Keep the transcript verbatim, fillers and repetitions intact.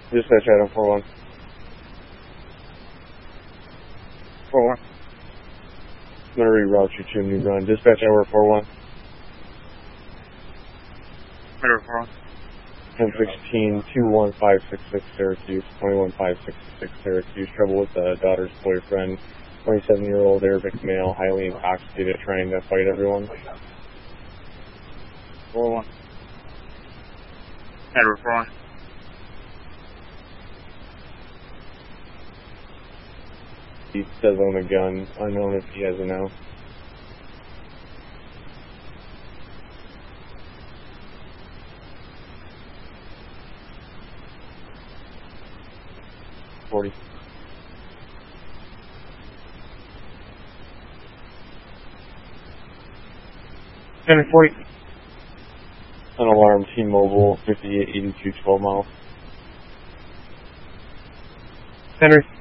Dispatch item four one. four one. I'm going to reroute you to a new run. Dispatch hour four one. Mirror four one. ten sixteen two one five six six Syracuse, twenty-one five six six Syracuse. Trouble with the daughter's boyfriend, twenty-seven-year-old Arabic male, highly intoxicated, trying to fight everyone. four one. Mirror four one. He does own a gun, unknown if he has it now. forty. Henry forty. Unalarmed T-Mobile, fifty-eight eighty-two twelve mile. Henry.